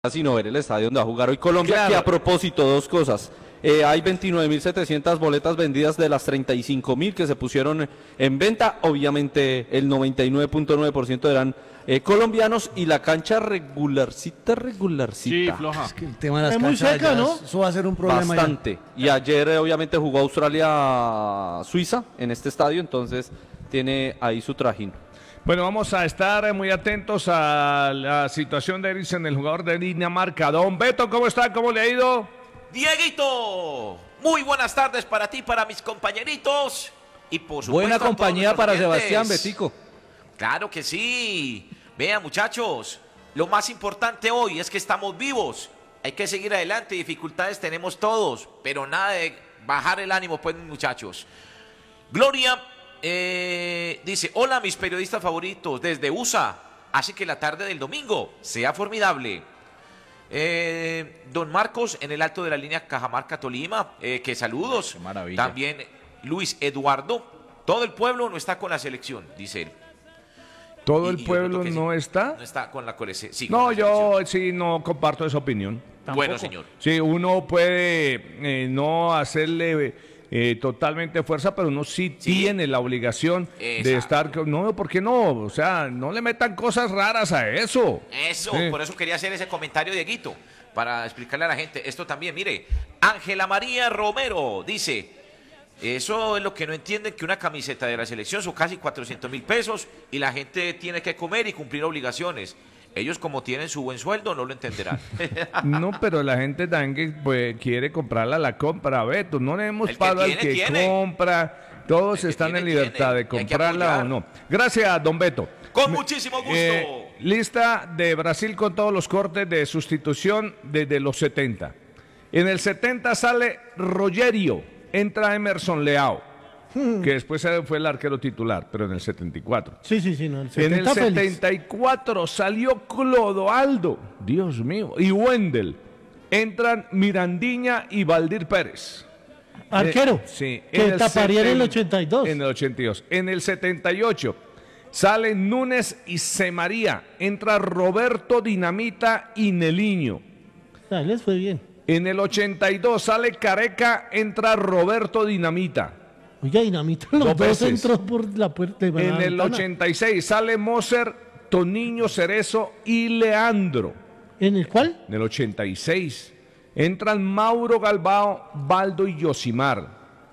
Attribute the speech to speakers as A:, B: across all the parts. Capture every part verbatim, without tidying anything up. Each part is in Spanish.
A: sino ver el estadio donde va a jugar hoy Colombia,
B: Claro.
A: que a propósito, dos cosas. Eh, hay veintinueve mil setecientas boletas vendidas de las treinta y cinco mil que se pusieron en venta. Obviamente el noventa y nueve punto nueve por ciento eran eh, colombianos y la cancha regularcita, regularcita.
C: Sí, floja.
D: Es que el tema de las
E: Es muy
D: canchas
E: seca,
D: allá,
E: ¿no?
D: Eso va a ser un problema ya.
A: Bastante. Y ayer eh, obviamente jugó Australia-Suiza en este estadio, entonces tiene ahí su trajín.
B: Bueno, vamos a estar muy atentos a la situación de Eriksen, el jugador de Dinamarca. Don Beto, ¿cómo está? ¿Cómo le ha ido?
F: Dieguito, muy buenas tardes para ti, para mis compañeritos y por supuesto
E: Buena
F: a todos
E: compañía
F: nuestros
E: para
F: oyentes.
E: Sebastián Betico.
F: Claro que sí. Vean, muchachos, lo más importante hoy es que estamos vivos. Hay que seguir adelante, dificultades tenemos todos, pero nada de bajar el ánimo, pues, muchachos. Gloria eh, dice, hola mis periodistas favoritos desde U S A, así que la tarde del domingo sea formidable. Eh, don Marcos en el alto de la línea Cajamarca Tolima, eh, que saludos.
E: Qué maravilla.
F: También Luis Eduardo, todo el pueblo no está con la selección, dice él.
B: ¿Todo
F: Y-
B: el
F: y yo
B: pueblo
F: creo que sí.
B: no está?
F: No está con la colección. Sí, con
B: No,
F: la
B: yo
F: selección.
B: sí no comparto esa opinión.
F: Bueno, señor.
B: Sí, uno puede eh, no hacerle eh, totalmente fuerza, pero uno sí,
F: Sí.
B: tiene la obligación de
F: Exacto.
B: estar... con- No, ¿por qué no? O sea, no le metan cosas raras a eso.
F: Eso,
B: Sí.
F: por eso quería hacer ese comentario, Dieguito, para explicarle a la gente esto también. Mire, Ángela María Romero dice, eso es lo que no entienden, que una camiseta de la selección son casi cuatrocientos mil pesos y la gente tiene que comer y cumplir obligaciones. Ellos como tienen su buen sueldo no lo entenderán.
B: No, pero la gente también que pues, quiere comprarla, la compra, Beto. No le hemos
F: El que
B: pagado al
F: tiene,
B: que
F: tiene.
B: compra. Todos
F: El que
B: están
F: tiene,
B: en libertad
F: tiene.
B: de
F: Y hay que
B: comprarla o
F: apoyar.
B: no. Gracias, don Beto.
F: Con muchísimo gusto.
B: Eh, lista de Brasil con todos los cortes de sustitución desde los setenta. En el setenta sale Rogerio, entra Emerson Leao, que después fue el arquero titular, pero en el setenta y cuatro.
E: Sí, sí, sí, no, el
B: En el
E: setenta Félix.
B: setenta y cuatro salió Clodoaldo, Dios mío, y Wendel. Entran Mirandiña y Valdir Pérez.
E: Arquero.
B: Eh, sí.
E: Que taparía en el
B: seten-
E: ochenta y dos.
B: En el ochenta y dos. En el setenta y ocho salen Núñez y Semaría. Entra Roberto Dinamita y Neliño.
E: Ah, les fue bien.
B: En el ochenta y dos sale Careca, entra Roberto Dinamita.
E: Oiga, Dinamita, los
B: Dos
E: dos,
B: veces.
E: entró por la puerta. de la
B: En el
E: ventana.
B: ochenta y seis sale Moser, Toniño Cerezo y Leandro.
E: ¿En el cuál?
B: En el ochenta y seis entran Mauro Galbao, Baldo y Yosimar.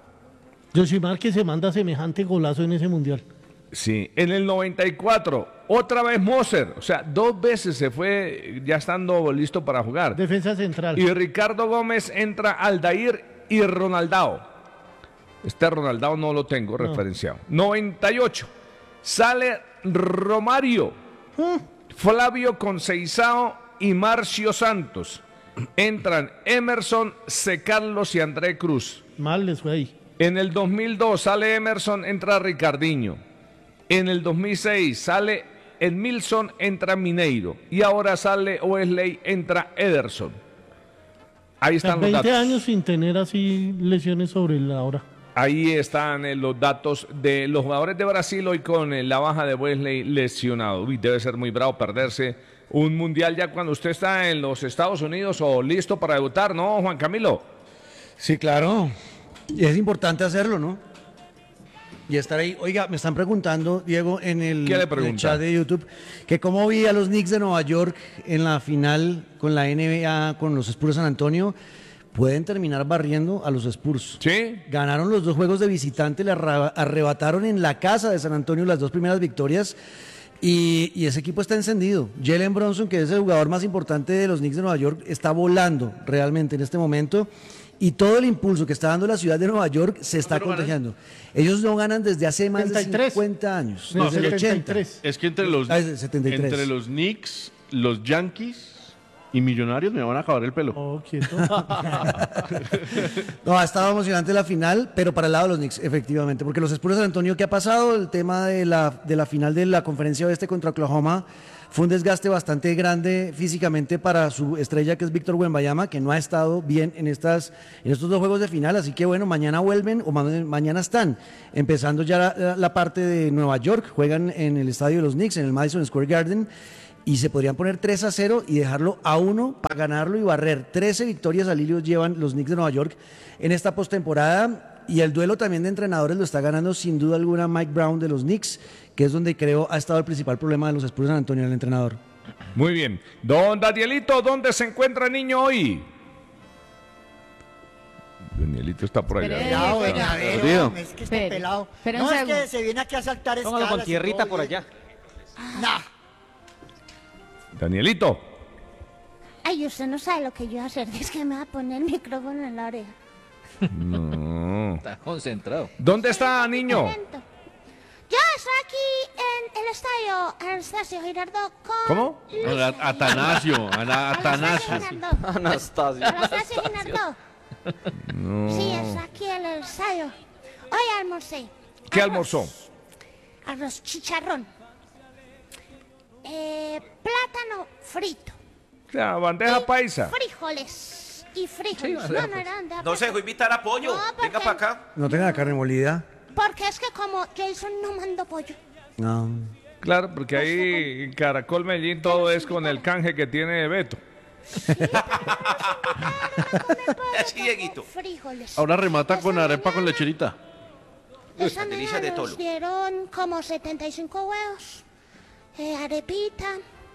E: Yoshimar que se manda semejante golazo en ese mundial.
B: Sí, en el noventa y cuatro, otra vez Moser, o sea, dos veces se fue ya estando listo para jugar.
E: Defensa central.
B: Y Ricardo Gómez entra Aldair y Ronaldao. Este Ronaldao no lo tengo referenciado. noventa y ocho, sale Romario, Flavio Conceizao y Marcio Santos. Entran Emerson, C. Carlos y André Cruz.
E: Mal les fue ahí.
B: En el dos mil dos sale Emerson, entra Ricardinho. En el dos mil seis sale Edmilson, entra Mineiro. Y ahora sale Wesley, entra Ederson. Ahí están los
E: veinte
B: datos.
E: años sin tener así lesiones sobre la hora.
B: Ahí están eh, los datos de los jugadores de Brasil hoy con eh, la baja de Wesley lesionado. Uy, debe ser muy bravo perderse un mundial ya cuando usted está en los Estados Unidos o listo para debutar, ¿no, Juan Camilo?
D: Sí, claro. Y es importante hacerlo, ¿no? Y estar ahí. Oiga, me están preguntando, Diego, en el,
B: ¿Qué le
D: en el
B: preguntan?
D: chat de YouTube, que cómo vi a los Knicks de Nueva York en la final con la N B A, con los Spurs de San Antonio. Pueden terminar barriendo a los Spurs.
B: Sí.
D: Ganaron los dos juegos de visitante, le arra- arrebataron en la casa de San Antonio las dos primeras victorias. Y, y ese equipo está encendido. Jalen Brunson, que es el jugador más importante de los Knicks de Nueva York, está volando realmente en este momento. Y todo el impulso que está dando la ciudad de Nueva York se está contagiando. Ellos no ganan desde hace más
E: setenta y
D: de
E: tres.
D: cincuenta años.
E: No,
D: desde el ochenta.
E: setenta y tres.
C: Es que entre los,
D: Ah, es del setenta y tres.
C: entre los Knicks, los Yankees y Millonarios me van a acabar el pelo.
E: Oh, quieto.
D: No, ha estado emocionante la final, pero para el lado de los Knicks, efectivamente. Porque los Spurs de San Antonio, ¿qué ha pasado? El tema de la, de la final de la conferencia oeste contra Oklahoma fue un desgaste bastante grande físicamente para su estrella, que es Víctor Wembanyama, que no ha estado bien en, estas, en estos dos juegos de final. Así que bueno, mañana vuelven, o ma- mañana están empezando ya la, la parte de Nueva York. Juegan en el estadio de los Knicks, en el Madison Square Garden. y se podrían poner tres a cero y dejarlo a uno para ganarlo y barrer. trece victorias al hilo llevan los Knicks de Nueva York en esta postemporada, y el duelo también de entrenadores lo está ganando sin duda alguna Mike Brown de los Knicks, que es donde creo ha estado el principal problema de los Spurs de San Antonio, el entrenador.
B: Muy bien. Don Danielito, ¿dónde se encuentra el niño hoy? Danielito está por allá.
G: Pelado,
A: Perdido.
G: vengadero, es que está
H: Espere,
G: pelado.
H: espere un
G: No, es
H: segundo.
G: que se viene aquí a saltar escalas.
I: Póngalo con
G: y
I: tierrita
G: todo,
I: por
G: y-
I: allá.
G: Nah.
B: Danielito.
J: Ay, usted no sabe lo que yo voy a hacer. Es que me va a poner el micrófono en la oreja.
B: No.
I: Está concentrado.
B: ¿Dónde está, niño?
J: Momento. Yo estoy aquí en el estadio Anastasio Girardot con...
B: ¿Cómo?
C: No, a- Atanasio, Ana- Atanasio.
J: Girardot.
A: Anastasio.
J: Anastasio Girardot. Sí, es aquí en el estadio. Hoy almorcé.
B: ¿Qué
J: Arroz.
B: almorzó?
J: Arroz chicharrón. Eh, plátano frito.
B: La bandeja paisa.
J: Frijoles. Y frijoles. no, no eran de
F: No se dejó invitar a pollo.
J: No, porque-
F: Venga para acá.
D: ¿No tenga la carne molida?
J: Porque es que como Jason no mandó pollo.
D: No.
B: Claro, porque ahí en Caracol Medellín todo es con el canje que tiene Beto.
F: Así, Dieguito.
J: Frijoles.
C: Ahora remata
J: Esa
C: con arepa con
J: mañana-
C: lecherita.
J: Esa
F: Las delicias
J: mañana
F: de
J: nos
F: Tolo.
J: dieron como setenta y cinco huevos, eh, arepita,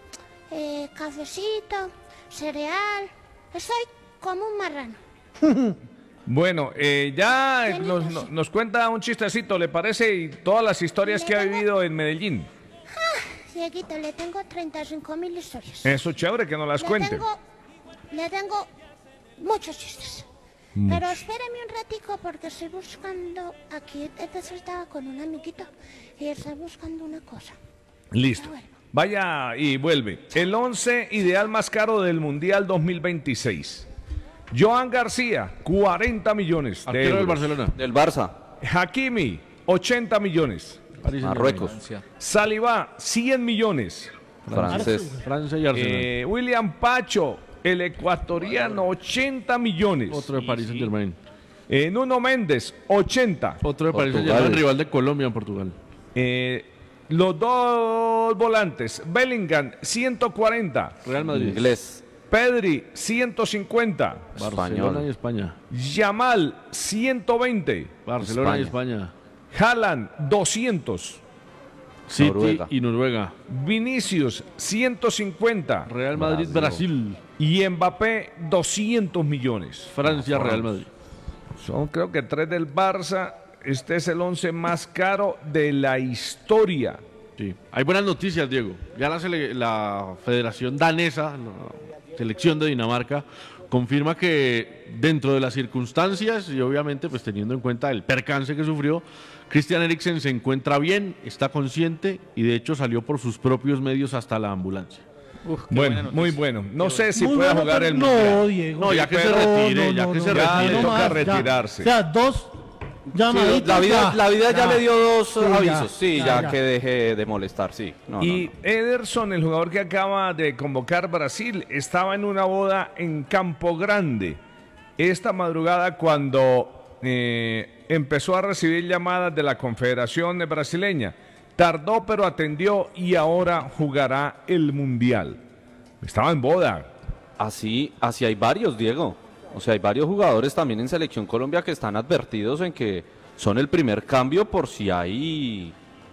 J: eh, cafecito, cereal. Estoy como un marrano.
B: Bueno, eh, ya
J: Qué
B: nos,
J: lindo,
B: nos-
J: sí.
B: nos cuenta un chistecito, ¿le parece? Y todas las historias que ha vivido en Medellín.
J: Dieguito, le tengo treinta y cinco mil historias.
B: Eso chévere que nos las
J: le
B: cuente.
J: Tengo, le tengo muchos chistes. Pero espéreme un ratico porque estoy buscando, aquí entonces estaba con un amiguito y estoy buscando una cosa.
B: Listo.
J: Ya vuelvo.
B: Vaya y vuelve. El once ideal más caro del Mundial dos mil veintiséis. Joan García, cuarenta millones de
C: Arquero del
B: euros.
C: Barcelona.
A: Del Barça.
B: Hakimi, ochenta millones.
C: París Saint-Germain.
A: Marruecos.
B: Saliba, cien millones.
A: Francés.
C: Francia y Arsenal.
B: Eh, William Pacho, el ecuatoriano, ochenta millones.
C: Otro de París Saint Germain.
B: Eh, Nuno Méndez, ochenta.
C: Otro de París Saint
A: Portugal.
C: Germain, rival de Colombia en Portugal.
B: Eh, los dos volantes, Bellingham, ciento cuarenta.
C: Real Madrid.
A: Inglés.
B: Pedri, ciento cincuenta.
C: Barcelona
A: Español.
C: y España.
B: Yamal, ciento veinte.
C: Barcelona y
A: España.
C: España.
B: Haaland, doscientos.
C: City
A: Noruega.
C: y Noruega.
B: Vinicius, ciento cincuenta.
C: Real Madrid, Brasil.
B: Y Mbappé, doscientos millones.
C: Francia, Real Madrid.
B: Son creo que tres del Barça. Este es el once más caro de la historia.
C: Sí. Hay buenas noticias, Diego. Ya la, sele- la Federación Danesa, la selección de Dinamarca, confirma que dentro de las circunstancias y obviamente pues teniendo en cuenta el percance que sufrió, Christian Eriksen se encuentra bien, está consciente y de hecho salió por sus propios medios hasta la ambulancia.
I: Uf, qué buena
B: Bueno,
I: noticia.
B: muy bueno. No sé si
E: Muy
B: pueda
E: bueno,
B: jugar
E: pero
B: el
E: no,
B: Mundial.
E: Diego.
C: No, ya que se
E: Pero
C: retire, ya que se
B: Ya
C: retire.
B: le
E: no
B: toca
E: más, ya.
B: retirarse.
E: O sea, dos llamaditas.
A: La vida,
E: ya,
A: la vida ya, le dio dos
E: Sí,
A: avisos. Sí,
E: ya,
A: ya,
E: ya.
A: que deje de molestar, sí. No,
B: Y
A: no, no.
B: Ederson, el jugador que acaba de convocar Brasil, estaba en una boda en Campo Grande esta madrugada cuando eh, empezó a recibir llamadas de la Confederación Brasileña. Tardó pero atendió y ahora jugará el Mundial. Estaba en boda.
A: Así, así hay varios, Diego. O sea, hay varios jugadores también en Selección Colombia que están advertidos en que son el primer cambio por si hay,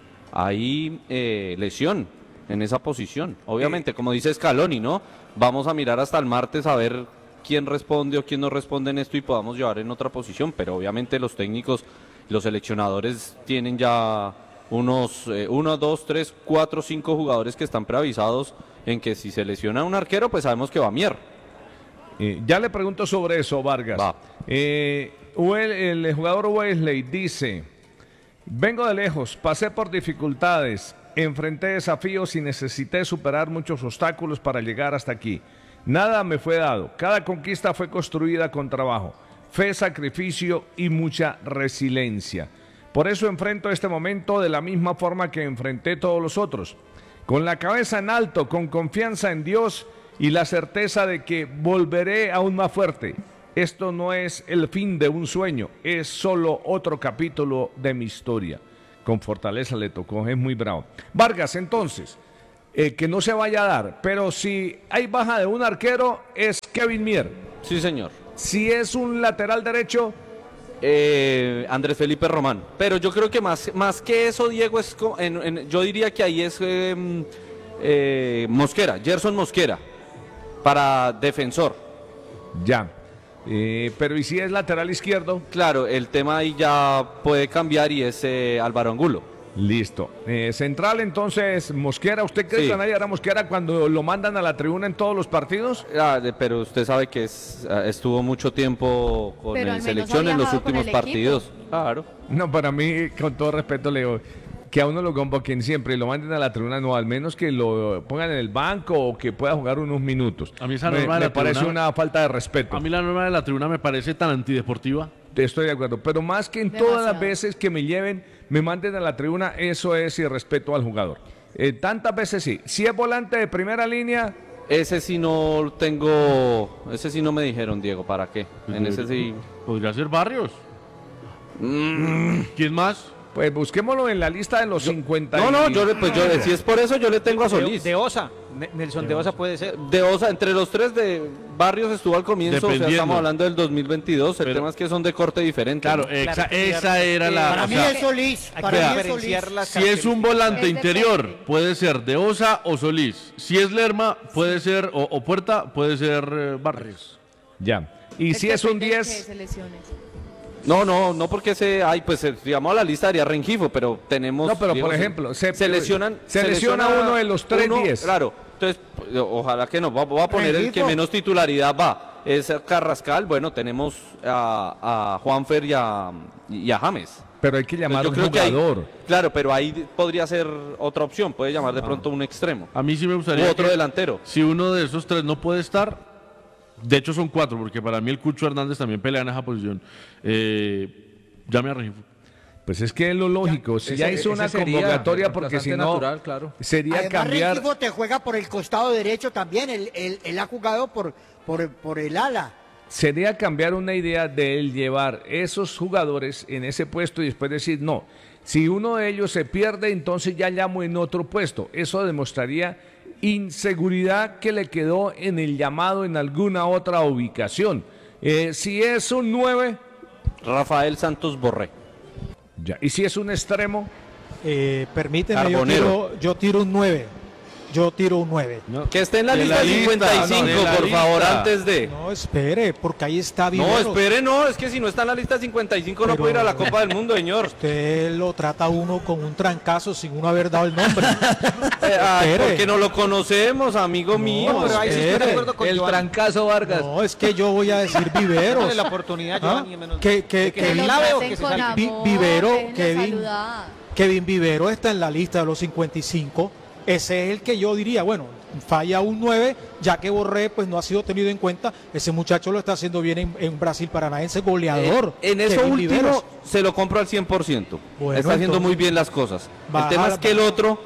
A: hay eh, lesión en esa posición. Obviamente, como dice Scaloni, ¿no? Vamos a mirar hasta el martes a ver quién responde o quién no responde en esto y podamos llevar en otra posición. Pero obviamente los técnicos, los seleccionadores tienen ya unos eh, uno, dos, tres, cuatro, cinco jugadores que están preavisados en que si se lesiona un arquero, pues sabemos que va Mier.
B: Eh, ya le pregunto sobre eso, Vargas.
A: Va.
B: Eh, Wel- el jugador Wesley dice, vengo de lejos, pasé por dificultades, enfrenté desafíos y necesité superar muchos obstáculos para llegar hasta aquí. Nada me fue dado, cada conquista fue construida con trabajo, fe, sacrificio y mucha resiliencia. Por eso enfrento este momento de la misma forma que enfrenté todos los otros, con la cabeza en alto, con confianza en Dios y la certeza de que volveré aún más fuerte. Esto no es el fin de un sueño, es solo otro capítulo de mi historia. Con fortaleza le tocó, es muy bravo. Vargas, entonces, eh, que no se vaya a dar. Pero si hay baja de un arquero, es Kevin Mier.
A: Sí, señor.
B: Si es un lateral derecho,
A: Eh, Andrés Felipe Román. Pero yo creo que más, más que eso, Diego, es co- en- en- yo diría que ahí es eh, eh, Mosquera, Gerson Mosquera, para defensor.
B: ya. Eh, pero ¿y si es lateral izquierdo?
A: Claro, el tema ahí ya puede cambiar y es eh, Álvaro Angulo.
B: Listo. Eh, central, entonces, Mosquera. ¿Usted cree
A: Sí.
B: que nadie hará Mosquera cuando lo mandan a la tribuna en todos los partidos?
A: Ah, de- pero usted sabe que es, ah, estuvo mucho tiempo con
H: Pero
A: el
H: al menos
A: selección
H: ha
A: en los
H: viajado con
A: últimos
H: el
A: partidos. Claro.
B: No, para mí, con todo respeto, le digo que a uno lo convoquen siempre y lo manden a la tribuna, no, al menos que lo pongan en el banco o que pueda jugar unos minutos.
C: A mí esa
B: me,
C: norma de
B: me
C: la
B: parece
C: tribuna-
B: una falta de respeto.
C: A mí la norma de la tribuna me parece tan antideportiva.
B: Estoy de acuerdo, pero más que en todas las veces que me lleven, me manden a la tribuna, eso es irrespeto al jugador. Eh, tantas veces sí. Si es volante de primera línea,
A: Ese sí no tengo, ese sí no me dijeron, Diego, ¿para qué? En ese sí.
C: Podría ser Barrios. ¿Quién más?
B: pues busquémoslo en la lista de los cincuenta.
A: No, no,
B: y-
A: yo, le- pues yo, si es por eso, yo le tengo a
I: De,
A: Solís.
I: de Osa. Ne- Nelson de Osa puede ser.
A: De Osa, entre los tres de Barrios estuvo al comienzo, o sea,
C: Dependiendo.
A: estamos hablando del dos mil veintidós, el
C: Pero-
A: tema es que son de corte diferente.
C: Claro,
A: ¿no?
C: esa,
I: Claro,
C: esa era la...
G: Para
C: o
G: mí
C: sea,
G: es Solís.
I: Hay
G: Para
I: que
G: mí es
I: diferenciar
G: Solís.
I: las
C: si es un volante
H: Es
C: interior,
H: depende.
C: puede ser de Osa o Solís. Si es Lerma, puede ser, o, o Puerta, puede ser eh, Barrios.
B: Ya. Y si es un
H: depende de qué
B: diez,
H: selecciones.
A: No, no, no porque se, ay, pues eh, digamos a la lista haría Rengifo, pero tenemos.
B: No, pero,
A: Diego,
B: por
A: se-
B: ejemplo, se-
A: se, lesionan.
B: se lesiona uno de los tres
A: uno,
B: diez.
A: Claro, entonces, pues, ojalá que no, va- voy a poner el que
G: Rengifo.
A: menos titularidad va. Es Carrascal, bueno, tenemos a, a Juanfer y a, y a James.
B: pero hay que llamar a
A: Yo
B: un
A: creo que ahí-
B: jugador.
A: claro, pero ahí podría ser otra opción, puede llamar de pronto un extremo.
C: A mí sí me
A: U
C: gustaría
A: otro
C: que
A: delantero.
C: si uno de esos tres no puede estar, de hecho son cuatro, porque para mí el Cucho Hernández también pelea en esa posición, eh, llame a Rengifo.
B: Pues es que es lo lógico. Si
K: Ese-
B: ya hizo
K: ese
B: una
K: sería
B: convocatoria,
K: el
B: porque si
K: reemplazante
B: no,
K: natural, claro.
B: sería
G: Además,
B: cambiar.
G: Rengifo te juega por el costado derecho también. Él, él- él ha jugado por, por, por el ala.
B: Sería cambiar una idea de él llevar esos jugadores en ese puesto y después decir, no, si uno de ellos se pierde, entonces ya llamo en otro puesto. Eso demostraría inseguridad que le quedó en el llamado en alguna otra ubicación. Eh, si es un nueve,
A: Rafael Santos Borré.
B: ya. Y si es un extremo,
I: Eh, permíteme, yo
A: Carbonero.
I: tiro, yo tiro un nueve. Yo tiro un nueve.
A: Que esté en la
C: De
A: lista
C: la lista,
A: cincuenta y cinco,
C: no, de la
A: por favor,
C: lista.
A: antes de.
I: No, espere, porque ahí está
A: No,
I: Viveros.
A: espere, no, es que si no está en la lista cincuenta y cinco no
I: Pero-
A: puede ir a la Copa del Mundo, señor.
I: Usted lo trata a uno con un trancazo sin uno haber dado el nombre.
A: Eh, ay,
I: Espere.
A: porque no lo conocemos, amigo mío.
I: pero ahí sí estoy de
A: Espere.
I: acuerdo con
K: El
I: Joan.
K: trancazo Vargas.
I: No, es que yo voy a decir Viveros.
L: Dale la oportunidad,
I: ¿Ah?
L: Giovanni, menos-
I: Que, que,
L: que
I: que
L: se
I: Vin-
L: lave o
H: traten
L: que se
H: con
L: salga.
I: Vi-
H: amor,
I: Vivero,
H: déjenlo
I: Kevin.
H: saludar.
I: Kevin Vivero está en la lista de los cincuenta y cinco. Ese es el que yo diría, bueno, falla un nueve, ya que Borré pues no ha sido tenido en cuenta. Ese muchacho lo está haciendo bien en, en Brasil Paranaense, goleador.
A: Eh, en eso
I: Kevin
A: último
I: Viveros.
A: se lo compro al cien por ciento.
I: Bueno,
A: Está haciendo
I: entonces,
A: muy bien las cosas. El
I: baja
A: tema
I: la-
A: es que el otro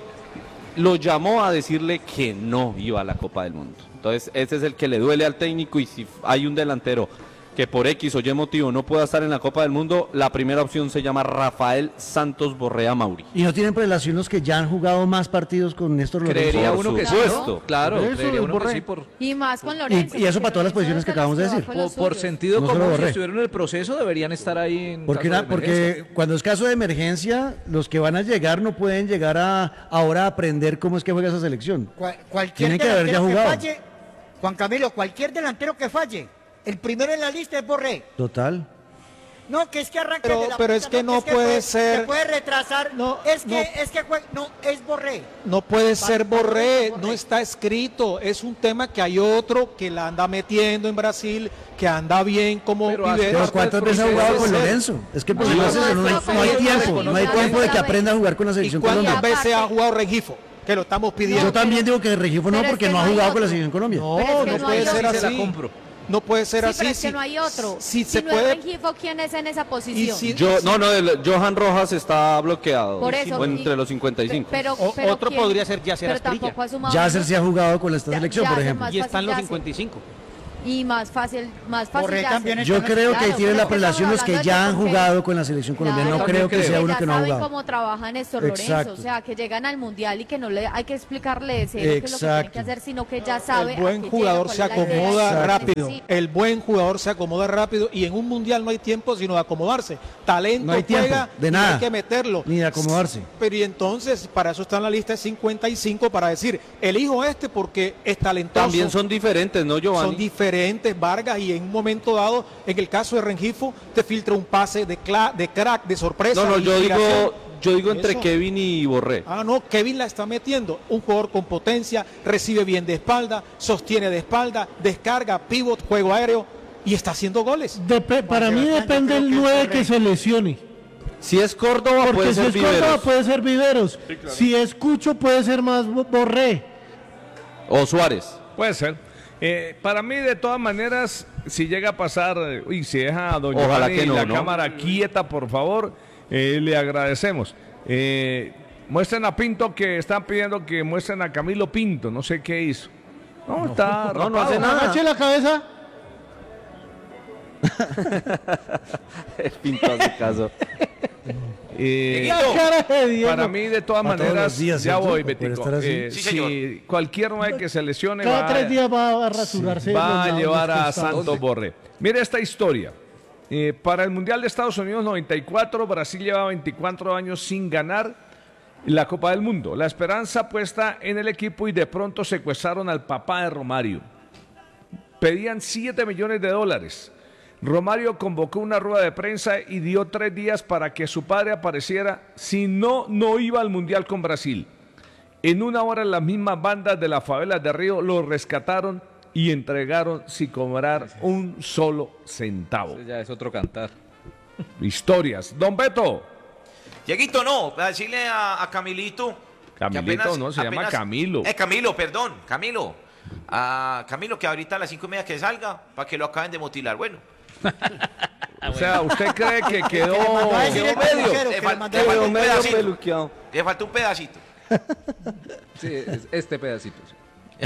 A: lo llamó a decirle que no iba a la Copa del Mundo. Entonces, ese es el que le duele al técnico y si hay un delantero que por X o Y motivo no pueda estar en la Copa del Mundo, la primera opción se llama Rafael Santos Borrea Mauri.
D: Y no tienen prelación los que ya han jugado más partidos con Néstor Lorenzo.
K: Creería
A: Por
K: uno que sí,
A: supuesto.
K: ¿no? Claro,
D: Por eso,
K: creería uno que
D: Borré.
K: sí por,
H: Y más con Lorenzo.
D: y eso
H: porque
D: para todas las
H: Lorenzo
D: posiciones que
H: es de los
D: acabamos de
H: va
D: decir.
H: con
K: por,
H: los
K: por
H: suyos.
K: sentido
D: No solo
K: común. Si
D: Borré.
K: estuvieron en el proceso, deberían estar ahí en
D: Porque,
K: caso
D: na-
K: de emergencia.
D: porque cuando es caso de emergencia, los que van a llegar no pueden llegar a ahora a aprender cómo es que juega esa selección.
G: Cual- cualquier
D: Tienen que haber ya
G: delantero que
D: jugado.
G: falle, Juan Camilo, cualquier delantero que falle, el primero en la lista es Borré.
D: Total.
G: No, que es que arranca
I: Pero-
G: de la
I: pero
G: punta,
I: es que no
G: que
I: puede ser-
G: Se puede retrasar.
I: No,
G: es que,
I: no.
G: es que jue- no, es Borré.
I: No puede ser
G: Borré,
I: Borré,
G: Borré.
I: no está escrito. Es un tema que hay otro que la anda metiendo en Brasil, que anda bien como
K: Pero hace
I: Viveros.
D: Pero ¿cuántas veces ha jugado con Lorenzo? Es que el problema es ese, no, no hay tiempo, no hay tiempo de que aprenda a jugar con la
I: ¿Y
D: selección
I: cuántas
D: Colombia.
I: veces ha jugado Rengifo? Que lo estamos pidiendo.
D: Yo también digo que Regifo no
H: pero es
D: porque
H: que
D: no
H: no
D: ha
H: hay
D: jugado con la
H: otro.
D: selección Colombia.
I: No,
H: Pero es que
I: no
H: no
I: puede
H: hay
I: ser
H: otro.
K: Se la
I: así.
K: compro.
I: No puede ser
H: Sí,
I: así.
H: pero es que
I: si-
H: no hay otro.
I: Si
H: Si
I: se
H: no
I: puede.
H: es Rengifo, ¿quién es en esa posición?
I: si-
A: Yo, no, no, el- Johan Rojas está bloqueado.
H: Por eso,
A: o entre
H: y-
A: los cincuenta y cinco.
H: Pero,
L: O-
H: pero
L: otro
H: ¿quién?
L: podría ser Yasser
H: Pero
L: Asprilla.
H: tampoco ha sumado.
D: Yasser sí ha jugado con esta
H: Ya-
D: selección, por
H: Yasser
D: ejemplo.
H: más
L: Y están los
H: fácil,
L: cincuenta y cinco.
H: y más fácil, más fácil
G: Borré
H: de
G: también
H: hacer.
D: Yo creo que
H: Claro,
D: tienen
H: pero
D: la
H: es que
D: prelación los
H: estamos
D: que
H: hablando
D: ya
H: de
D: han
H: porque-
D: jugado con la selección colombiana.
H: Claro,
D: No creo que
H: porque
D: sea uno
H: ya
D: que no ha
H: saben
D: jugado.
H: cómo trabaja Néstor Lorenzo,
D: Exacto.
H: o sea, que llegan al mundial y que no le hay que explicarle de cero qué es lo que tienen
D: Exacto.
H: que hacer, sino que ya sabe.
I: El buen
H: a qué
I: jugador
H: llega,
I: se
H: cuál es la idea.
I: acomoda
H: Exacto.
I: rápido.
H: Sí.
I: El buen jugador se acomoda rápido y en un mundial no hay tiempo sino de acomodarse. Talento
D: No hay tiempo,
I: juega
D: de
I: y
D: nada.
I: hay que meterlo.
D: Ni de acomodarse.
I: Pero y entonces, para eso está en la lista cincuenta y cinco para decir, elijo este porque es talentoso.
A: También son diferentes, ¿no, Giovanni?
I: Son diferentes, Vargas, y en un momento dado, en el caso de Rengifo, te filtra un pase de, cla- de crack, de sorpresa.
A: No, no,
I: de
A: yo
I: inspiración.
A: digo, yo digo entre
I: Eso.
A: Kevin y Borré.
I: Ah, no, Kevin la está metiendo. Un jugador con potencia, recibe bien de espalda, sostiene de espalda, descarga, pivot, juego aéreo y está haciendo goles.
E: Depe- para mí
G: Sebastián, yo
E: depende
G: creo
E: el
G: que
E: nueve
G: es
E: que se lesione.
A: Si es Córdoba,
E: Porque
A: puede
E: si
A: ser
E: es Córdoba
A: Viveros.
E: puede ser Viveros. Si es Cucho puede ser más Bo- Borré.
A: O Suárez.
B: Puede ser. Eh, para mí, de todas maneras, si llega a pasar, eh, uy, si deja a don
A: Ojalá
B: Giovanni
A: que no,
B: la
A: ¿no?
B: cámara quieta, por favor, eh, le agradecemos. Eh, muestren a Pinto, que están pidiendo que muestren a Camilo Pinto, no sé qué hizo. No, está
A: no, no
B: rapado.
A: hace nada.
E: Agache la cabeza.
A: Pinto hace caso.
B: Eh,
E: La cara de Diego.
B: para mí, de todas
D: Para todos
B: maneras,
D: los días,
B: ya
D: ¿cierto?
B: voy,
D: Para poder
B: Betico.
D: estar así.
B: Eh,
F: Sí,
B: si
F: señor.
B: cualquier nueve que se lesione
E: Cada
B: va,
E: tres días va a rasurarse.
B: va
E: los
B: a
E: lados,
B: llevar
E: los
B: a
E: costados.
B: Santos Borré. Mire esta historia. Eh, para el Mundial de Estados Unidos noventa y cuatro, Brasil lleva veinticuatro años sin ganar la Copa del Mundo. La esperanza puesta en el equipo y de pronto secuestraron al papá de Romario. Pedían siete millones de dólares. Romario convocó una rueda de prensa y dio tres días para que su padre apareciera. Si no, no iba al Mundial con Brasil. En una hora las mismas bandas de las favelas de Río lo rescataron y entregaron sin cobrar un solo centavo.
K: Ese ya es otro cantar.
B: Historias. Don Beto.
F: Dieguito, no, a decirle a, a Camilito. que
B: Camilito, no, se llama Camilo.
F: Eh, Camilo, perdón, Camilo. A Camilo, que ahorita a las cinco y media que salga, para que lo acaben de mutilar. Bueno,
B: O sea, ¿usted cree que quedó
G: le mandó a decir
B: quedó
G: el
B: medio?
G: peluquero,
F: le,
G: que
F: fal-
G: le mandó
F: le
G: a
F: falta
G: decir-
F: un
A: medio
F: pedacito.
A: peluqueado.
F: Le falta un pedacito.
K: Sí, es este pedacito. sí.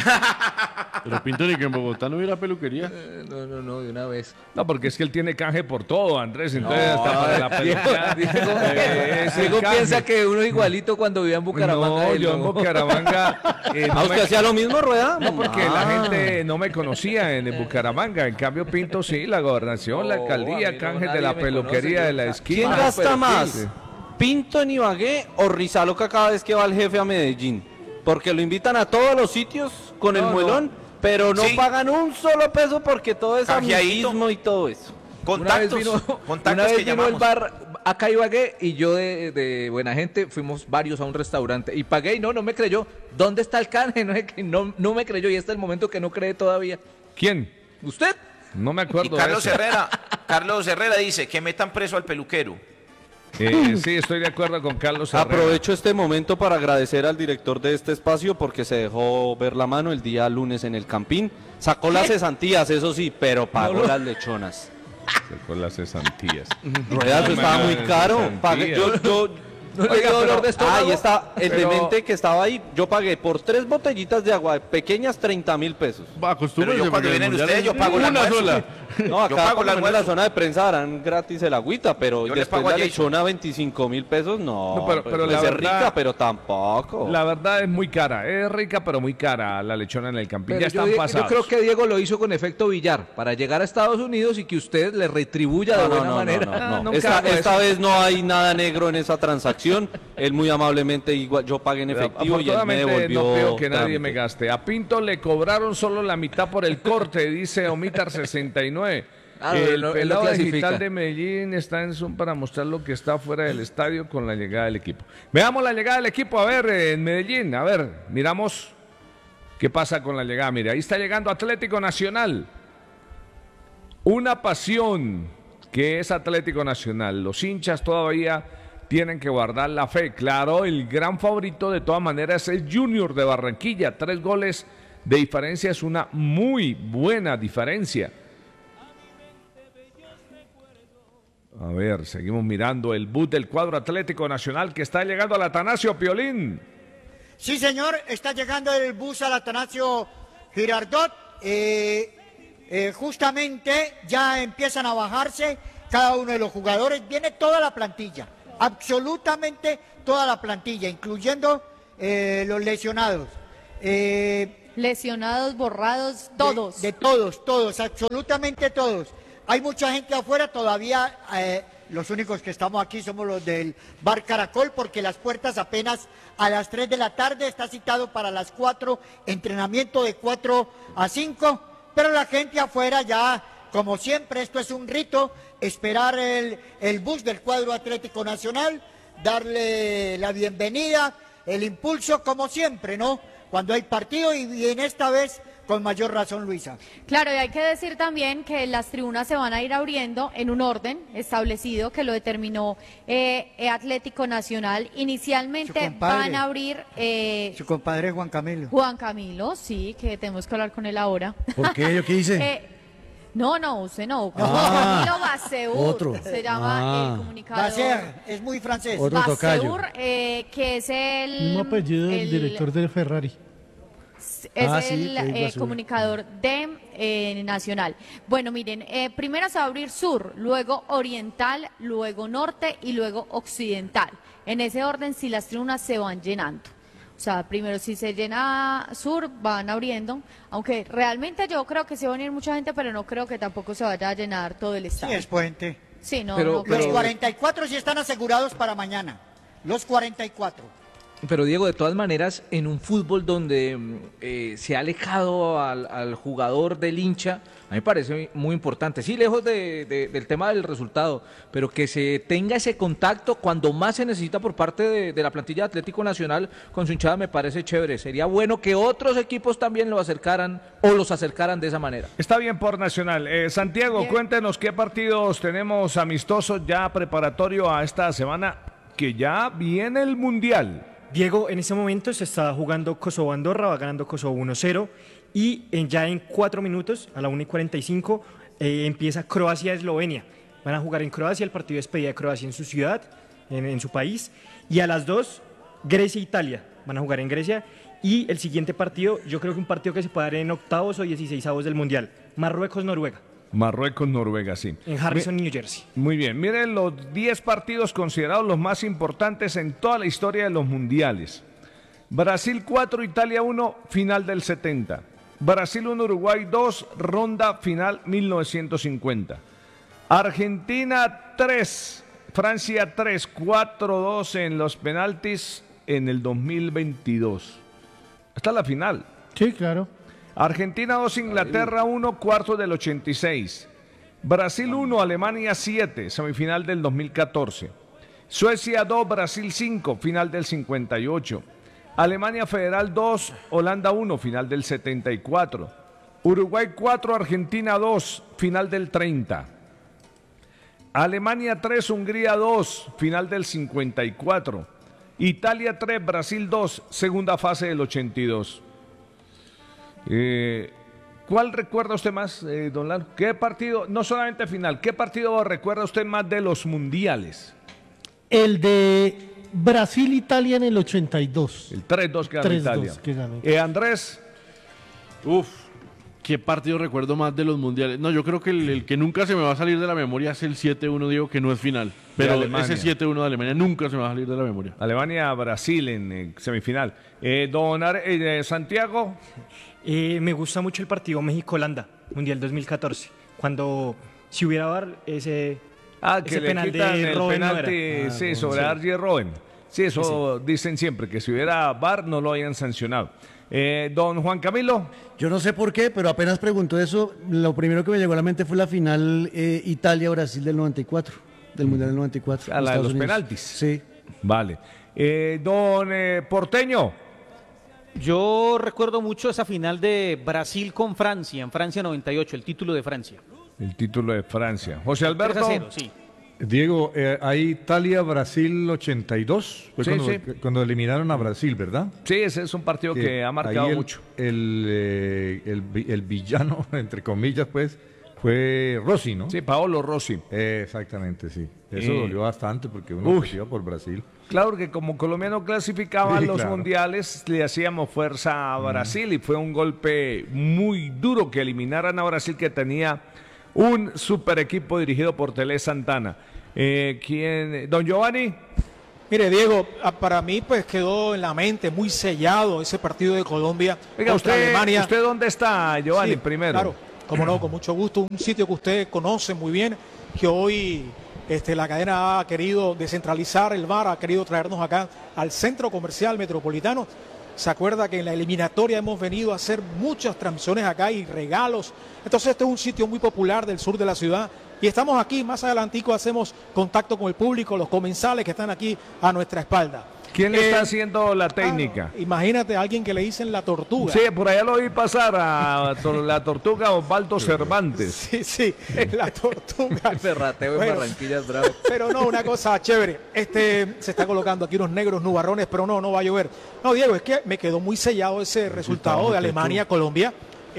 C: Pero Pinto ni que en Bogotá no hubiera peluquería.
K: Eh, No, no, no, de una vez.
B: No, porque es que él tiene canje por todo, Andrés. Entonces, hasta para la
K: Diego,
B: película.
K: Diego,
B: eh, es el
K: Diego
B: canje.
K: piensa que uno igualito cuando vivía en Bucaramanga.
B: No,
K: él
B: yo en
K: no.
B: Bucaramanga. eh, no
A: ¿A usted
B: me-
A: hacía lo mismo, Rueda?
B: No, porque
A: Ah.
B: la gente no me conocía en Bucaramanga. En cambio, Pinto sí, la gobernación, la
K: No, a
B: alcaldía,
K: mí no,
B: canje de
K: nadie
B: la
K: me
B: peluquería
K: conoce,
B: de la
K: yo-
B: esquina.
A: ¿Quién
K: Ah,
A: gasta
K: pero
A: más?
K: sí.
A: ¿Pinto en Ibagué o Rizaloca cada vez que va el jefe a Medellín? Porque lo invitan a todos los sitios con el
K: No, no.
A: muelón, pero no
F: Sí.
A: pagan un solo peso porque todo es
F: Canjeadito.
A: amiguismo y todo eso.
K: Una vez
F: Contactos,
K: vino,
F: contactos
K: una vez
F: que
K: vino el
F: llamamos.
K: bar acá a Ibagué y yo de, de buena gente fuimos varios a un restaurante y pagué y no, no me creyó. ¿Dónde está el canje? No, es que no, no me creyó y este es el momento que no cree todavía.
B: ¿Quién?
K: ¿Usted?
B: No me
F: Y
B: acuerdo. de
F: Carlos
B: eso.
F: Herrera, Carlos Herrera dice que metan preso al peluquero.
B: Eh, sí, estoy de acuerdo con Carlos Herrera.
A: Aprovecho este momento para agradecer al director de este espacio porque se dejó ver la mano el día lunes en el Campín. Sacó las cesantías, eso sí, pero pagó las lechonas.
B: Con las cesantías.
A: Rueda, eso estaba muy caro. Pagué- yo, yo,
K: ¿No le
A: Oiga,
K: dio dolor
A: pero-
K: de estómago?
A: ahí está el
B: Pero-
A: demente que estaba ahí. Yo pagué por tres botellitas de agua pequeñas treinta mil pesos.
C: Va, acostúmbrese,
F: Pero yo cuando
C: porque
F: vienen
C: el mundial
F: ustedes,
C: es
F: yo pago el
C: una
F: almuerzo.
C: sola.
A: No, acá
F: Yo pago
A: por
F: el
A: lo menos en la
F: almuerzo.
A: zona de prensa darán gratis el agüita, pero
F: Yo le
A: después
F: pago a
A: la
F: Jason.
A: lechona veinticinco mil pesos, no.
B: No, pero-
A: pues,
B: pero
A: pues,
B: la
A: es
B: verdad-
A: rica, pero tampoco.
B: La verdad es muy cara. Es rica, pero muy cara la lechona en el Campín.
K: Pero
B: Ya
K: yo,
B: están
K: yo
B: pasados.
K: creo que Diego lo hizo con efecto billar para llegar a Estados Unidos y que usted le retribuya de
A: No, no,
K: buena
A: no, no,
K: manera.
A: no, no.
K: Nunca
A: Esta,
K: hago
A: esta
K: eso.
A: vez no hay nada negro en esa transacción. Él muy amablemente, igual yo pagué en efectivo y él me
B: Afortunadamente
A: devolvió.
B: no creo que nadie
A: trámite.
B: me gaste. A Pinto le cobraron solo la mitad por el corte, dice Omitar sesenta y nueve.
K: Ah,
B: el
K: él lo- él lo
B: pelado
K: clasifica.
B: digital de Medellín está en Zoom para mostrar lo que está fuera del estadio con la llegada del equipo. Veamos la llegada del equipo, a ver, en Medellín, a ver, miramos qué pasa con la llegada. Mire, ahí está llegando Atlético Nacional. Una pasión que es Atlético Nacional. Los hinchas todavía tienen que guardar la fe. Claro, el gran favorito de todas maneras es Junior de Barranquilla. Tres goles de diferencia es una muy buena diferencia. A ver, seguimos mirando el bus del cuadro Atlético Nacional que está llegando al Atanasio Piolín.
G: Sí, señor, está llegando el bus al Atanasio Girardot. Eh, eh, justamente ya empiezan a bajarse cada uno de los jugadores, viene toda la plantilla, absolutamente toda la plantilla, incluyendo eh, los lesionados. Eh,
H: Lesionados, borrados, todos.
G: De, de todos, todos, absolutamente todos. Hay mucha gente afuera todavía, eh, los únicos que estamos aquí somos los del Bar Caracol, porque las puertas apenas a las tres de la tarde, está citado para las cuatro, entrenamiento de cuatro a cinco, pero la gente afuera ya, como siempre, esto es un rito, esperar el, el bus del cuadro Atlético Nacional, darle la bienvenida, el impulso, como siempre, ¿no? Cuando hay partido y, y en esta vez con mayor razón, Luisa.
H: Claro, y hay que decir también que las tribunas se van a ir abriendo en un orden establecido que lo determinó eh, eh, Atlético Nacional. Inicialmente van a abrir... Eh,
G: Su compadre Juan Camilo.
H: Juan Camilo, sí, que tenemos que hablar con él ahora.
D: ¿Por qué? ¿Yo qué hice?
H: eh, no, no, usted no.
D: Ah,
H: Camilo Baseur
D: otro.
H: se llama
D: Ah.
H: el comunicador.
G: Baseur, es muy francés.
D: Otro tocayo.
H: Baseur, eh, que es el...
E: Mismo apellido del
H: el-
E: director de Ferrari.
H: Es
D: Ah, sí,
H: el
D: David
H: eh,
D: Basur.
H: comunicador de eh, Nacional. Bueno, miren, eh, primero se va a abrir sur, luego oriental, luego norte y luego occidental. En ese orden, si las tribunas se van llenando. O sea, primero si se llena sur, van abriendo. Aunque realmente yo creo que se va a venir mucha gente, pero no creo que tampoco se vaya a llenar todo el
G: Sí,
H: estadio.
G: es puente.
H: Sí, no,
K: Pero-
H: no
G: Los
H: creo.
K: pero-
G: cuarenta y cuatro sí están asegurados para mañana. Los cuarenta y cuatro.
K: Pero Diego, de todas maneras, en un fútbol donde mm, eh, se ha alejado al, al jugador del hincha, a mí me parece muy importante. Sí, lejos de- de- del tema del resultado, pero que se tenga ese contacto cuando más se necesita por parte de, de la plantilla de Atlético Nacional con su hinchada, me parece chévere. Sería bueno que otros equipos también lo acercaran o los acercaran de esa manera.
B: Está bien por Nacional. Eh, Santiago,
H: Bien.
B: cuéntenos qué partidos tenemos amistosos ya preparatorio a esta semana, que ya viene el Mundial.
L: Diego, en este momento se está jugando Kosovo-Andorra, va ganando Kosovo uno cero y en, ya en cuatro minutos, a la una y cuarenta y cinco, eh, empieza Croacia-Eslovenia. Van a jugar en Croacia, el partido de despedida de Croacia en su ciudad, en, en su país, y a las dos, Grecia-Italia. Van a jugar en Grecia y el siguiente partido, yo creo que un partido que se puede dar en octavos o dieciseisavos del Mundial, Marruecos-Noruega,
B: Marruecos, Noruega, sí.
L: en Harrison, New Jersey.
B: Muy bien, miren los diez partidos considerados los más importantes en toda la historia de los mundiales. Brasil cuatro, Italia uno, final del setenta. Brasil uno, Uruguay dos, ronda final mil novecientos cincuenta. Argentina tres, Francia tres, cuatro dos en los penaltis en el dos mil veintidós. Esta es la final.
E: Sí, claro.
B: Argentina dos, Inglaterra uno, cuarto del ochenta y seis. Brasil uno, Alemania siete, semifinal del dos mil catorce. Suecia dos, Brasil cinco, final del cincuenta y ocho. Alemania Federal dos, Holanda uno, final del setenta y cuatro. Uruguay cuatro, Argentina dos, final del treinta. Alemania tres, Hungría dos, final del cincuenta y cuatro. Italia tres, Brasil dos, segunda fase del ochenta y dos. Eh, ¿Cuál recuerda usted más, eh, don Lalo? ¿Qué partido, no solamente final, qué partido recuerda usted más de los mundiales?
E: El de Brasil-Italia en el ochenta y dos.
B: El tres dos que ganó
E: tres dos
B: Italia.
E: que ganó.
B: Eh, Andrés,
C: Uf, qué partido recuerdo más de los mundiales. No, yo creo que el, el que nunca se me va a salir de la memoria es el siete uno, digo que no es final. Pero
B: Alemania.
C: ese siete uno de Alemania nunca se me va a salir de la memoria.
B: Alemania-Brasil en eh, semifinal. Eh, don Ar- eh, Santiago,
L: Eh, me gusta mucho el partido México-Holanda, Mundial dos mil catorce, cuando si hubiera V A R, ese,
B: ah, que
L: ese
B: le
L: penal
B: quitan
L: de
B: el
L: Robben no
B: penalti
L: era.
B: sí,
L: Ah,
B: sobre
L: sí.
B: Archie Robben. Sí, eso dicen siempre, que si hubiera V A R no lo hayan sancionado. Eh, don Juan Camilo.
D: Yo no sé por qué, pero apenas preguntó eso, lo primero que me llegó a la mente fue la final eh, Italia-Brasil del noventa y cuatro, del Mundial del noventa y cuatro.
B: A la de
D: Estados
B: los
D: Unidos.
B: penaltis.
D: Sí.
B: Vale. Eh, don eh, Porteño.
M: Yo recuerdo mucho esa final de Brasil con Francia, en Francia noventa y ocho, el título de Francia.
B: El título de Francia. José Alberto.
M: tres a cero, sí.
N: Diego, eh, hay Italia-Brasil ochenta y dos, fue
B: Sí,
N: cuando,
B: sí.
N: cuando eliminaron a Brasil, ¿verdad?
B: Sí, ese es un partido que, ha marcado
N: ahí el,
B: mucho.
N: El, eh, el, vi- el villano, entre comillas, pues, Fue Rossi, ¿no?
B: Sí, Paolo Rossi.
N: Eh, exactamente, sí. Eso
B: Eh,
N: dolió bastante porque uno
B: uy.
N: pues iba por Brasil.
B: Claro que como colombiano clasificaba
N: Sí,
B: los
N: claro.
B: mundiales, le hacíamos fuerza a Brasil y fue un golpe muy duro que eliminaran a Brasil, que tenía un super equipo dirigido por Tele Santana. Eh, ¿quién? Don Giovanni.
I: Mire, Diego, ah, para mí pues quedó en la mente muy sellado ese partido de Colombia
B: Oiga,
I: contra
B: usted,
I: Alemania.
B: ¿usted dónde está, Giovanni,
I: Sí,
B: primero?
I: Claro, como no, con mucho gusto. Un sitio que usted conoce muy bien, que hoy este, la cadena ha querido descentralizar el V A R, ha querido traernos acá al Centro Comercial Metropolitano. Se acuerda que en la eliminatoria hemos venido a hacer muchas transmisiones acá y regalos. Entonces este es un sitio muy popular del sur de la ciudad. Y estamos aquí, más adelantico hacemos contacto con el público, los comensales que están aquí a nuestra espalda.
B: ¿Quién le
I: Eh,
B: está haciendo la técnica?
I: Imagínate a alguien que le dicen la tortuga.
B: Sí, por allá lo vi pasar a tor- la tortuga Osvaldo Cervantes.
I: Sí, sí, la tortuga.
K: El ferrateo en
I: Bueno,
K: Barranquilla es bravo.
I: Pero no, una cosa chévere. Este se está colocando aquí unos negros nubarrones, pero no, no va a llover. No, Diego, es que me quedó muy sellado ese resultado de Alemania-Colombia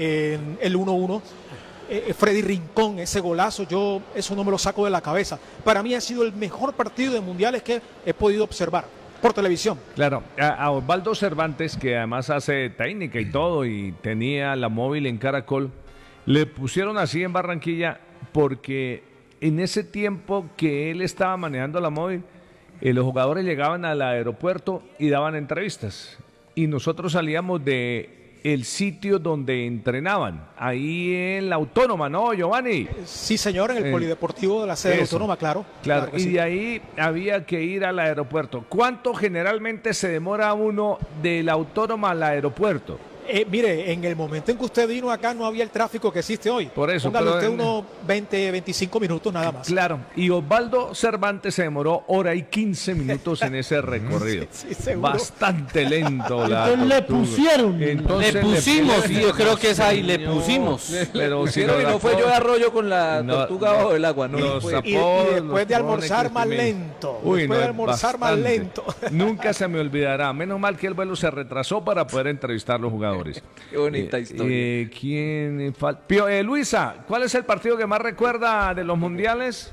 I: en el uno uno. Eh, Freddy Rincón, ese golazo, yo eso no me lo saco de la cabeza. Para mí ha sido el mejor partido de mundiales que he podido observar por televisión.
B: Claro, a, a Osvaldo Cervantes, que además hace técnica y todo, y tenía la móvil en Caracol, le pusieron así en Barranquilla porque en ese tiempo que él estaba manejando la móvil, eh, los jugadores llegaban al aeropuerto y daban entrevistas. Y nosotros salíamos de el sitio donde entrenaban, ahí en la Autónoma, ¿no, Giovanni?
I: Sí, señor, en el
B: Eh,
I: Polideportivo de la sede
B: eso.
I: autónoma, claro.
B: Claro,
I: que
B: y
I: sí.
B: de ahí había que ir al aeropuerto. ¿Cuánto generalmente se demora uno de la Autónoma al aeropuerto?
I: Eh, mire, en el momento en que usted vino acá no había el tráfico que existe hoy.
B: Por eso,
I: Póngale
B: pero
I: usted
B: en-
I: unos veinte, veinticinco minutos nada más.
B: Claro, y Osvaldo Cervantes se demoró hora y quince minutos en ese recorrido.
I: Sí, sí, seguro.
B: Bastante lento. La
E: Entonces le
B: tortuga.
E: pusieron.
B: Entonces
A: Le pusimos,
B: le-
A: yo creo que es ahí, le pusimos.
B: Pero si
K: Pusieron y
B: la
K: no fue
B: pon-
K: yo de arroyo con la
B: No,
K: tortuga bajo el agua, no.
B: los
K: fue.
B: apodos,
I: Y, y después
B: los
I: de
B: pone
I: almorzar más
B: Crispimén.
I: lento.
B: Uy,
I: después
B: no,
I: de almorzar más
B: bastante.
I: lento.
B: Nunca se me olvidará. Menos mal que el vuelo se retrasó para poder entrevistar a los jugadores.
K: Qué bonita
B: Eh,
K: historia.
B: eh, ¿Quién falta? Pio- eh, Luisa, ¿cuál es el partido que más recuerda de los mundiales?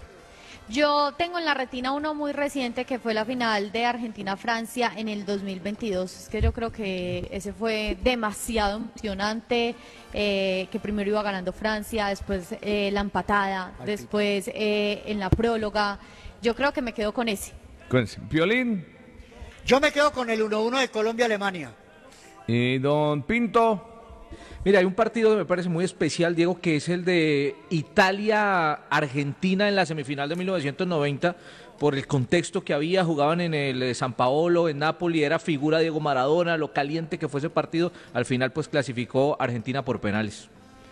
H: Yo tengo en la retina uno muy reciente que fue la final de Argentina-Francia en el dos mil veintidós. Es que yo creo que ese fue demasiado emocionante, eh, que primero iba ganando Francia, después eh, la empatada, después eh, en la próloga. Yo creo que me quedo con ese.
B: Con Piolín
G: Yo me quedo con el uno uno de Colombia-Alemania.
B: y Don Pinto.
K: Mira, hay un partido que me parece muy especial, Diego, que es el de Italia-Argentina en la semifinal de mil novecientos noventa, por el contexto que había, jugaban en el eh, San Paolo, en Nápoles, era figura Diego Maradona, lo caliente que fue ese partido, al final pues clasificó Argentina por penales.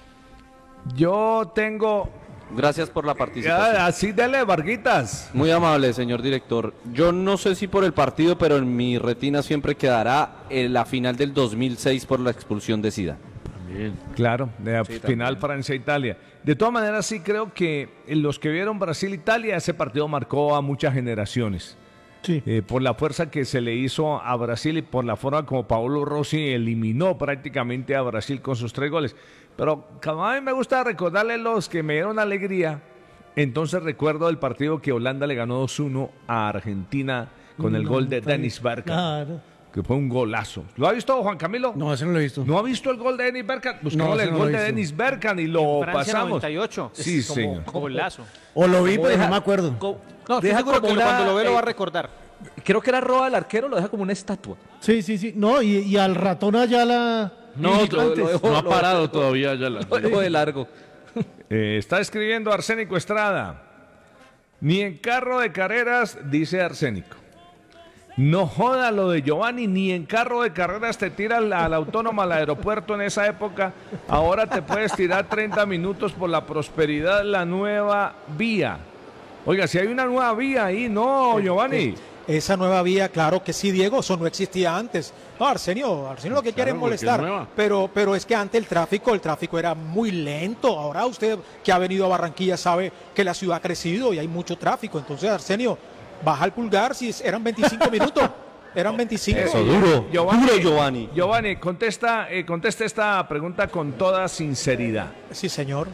B: Yo tengo...
A: Gracias por la participación.
B: Ah, así dele, Varguitas.
A: Muy amable, señor director. Yo no sé si por el partido, pero en mi retina siempre quedará eh, la final del dos mil seis por la expulsión de Zidane.
B: Claro, de
A: Sí,
B: final
A: también.
B: Francia-Italia. De todas maneras, sí creo que los que vieron Brasil-Italia, ese partido marcó a muchas generaciones.
E: Sí.
B: Eh, por la fuerza que se le hizo a Brasil y por la forma como Paolo Rossi eliminó prácticamente a Brasil con sus tres goles. Pero como a mí me gusta recordarle los que me dieron alegría, entonces recuerdo el partido que Holanda le ganó dos uno a Argentina con el
E: No,
B: gol de
E: está bien.
B: Dennis Bergkamp,
E: Claro.
B: que fue un golazo. ¿Lo ha visto, Juan Camilo?
D: No, ese no lo he visto.
B: ¿No ha visto el gol de Dennis Bergkamp? Buscámosle
D: ese
B: el
D: no
B: gol
D: lo he
B: de
D: visto.
B: Dennis Bergkamp y lo
M: Francia
B: pasamos.
M: noventa y ocho.
B: Sí,
M: Es como-
B: señor.
M: Golazo.
D: O lo vi,
K: ¿Cómo
D: pero
K: deja-
D: no me acuerdo.
K: co-
M: No, estoy
K: deja
M: seguro
K: como
M: que
K: una,
M: cuando lo ve lo va a
K: eh,
M: recordar.
K: Creo que era roba del arquero, lo deja como una estatua.
E: Sí, sí, sí. No, y, y al ratón allá la.
C: No,
K: Sí, lo- lo dejó-
C: no ha
K: lo-
C: parado
K: lo-
C: todavía ya la...
K: Lo dejó de largo.
B: Eh, está escribiendo Arsénico Estrada. Ni en carro de carreras, dice Arsénico. No joda lo de Giovanni, ni en carro de carreras te tiras a la autónoma al aeropuerto en esa época. Ahora te puedes tirar treinta minutos por la prosperidad, la nueva vía. Oiga, si hay una nueva vía ahí, no, Giovanni.
I: Esa nueva vía, claro que sí, Diego, eso no existía antes. No, Arsenio, Arsenio lo que quiere es
C: porque es
I: molestar,
C: nueva.
I: pero, pero es que antes el tráfico, el tráfico era muy lento. Ahora usted que ha venido a Barranquilla sabe que la ciudad ha crecido y hay mucho tráfico. Entonces, Arsenio, baja el pulgar si eran veinticinco minutos. Eran veinticinco.
A: Eso, duro.
B: Giovanni,
A: Duro, Giovanni.
B: Giovanni, contesta, eh, contesta esta pregunta con toda sinceridad.
I: Sí, señor.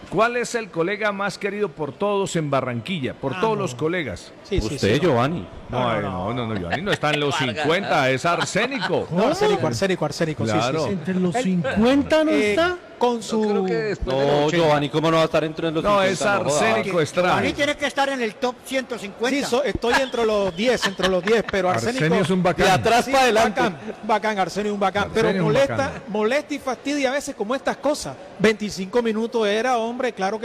B: ¿Cuál es el colega más querido por todos en Barranquilla? Por
I: Ah,
B: todos
I: no.
B: los colegas.
I: Sí, sí,
A: Usted,
I: sí, no.
A: Giovanni.
B: No, no, no, no, Giovanni no está en los cincuenta, es arsénico.
I: No, arsénico, arsénico, arsénico, sí,
B: Claro.
I: sí, sí.
E: Entre los
I: Él-
E: cincuenta no
I: eh,
E: está.
I: Con su...
A: No, Giovanni, ¿cómo no va a estar entre los
B: No,
A: cincuenta?
B: es
A: joda.
B: arsénico Estrada.
G: Giovanni tiene que estar en el top ciento cincuenta.
I: Sí, so- estoy entre los diez, entre los diez, pero Arsénico...
N: Arsenio es un bacán.
A: De atrás
I: Sí,
A: para adelante.
I: Bacán, bacán, Arsenio es un bacán.
N: Arsenio es
I: pero
N: un
I: molesta,
N: bacán.
I: molesta y fastidia a veces como estas cosas. veinticinco minutos era, hombre, claro que